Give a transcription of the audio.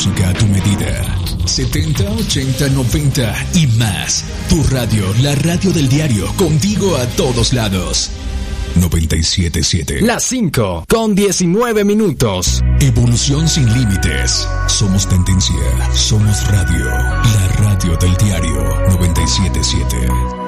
música a tu medida. 70, 80, 90 y más. Tu radio, la radio del diario, contigo a todos lados. 97.7. Las 5 con 19 minutos. Evolución sin límites. Somos tendencia. Somos radio. La radio del diario 97.7.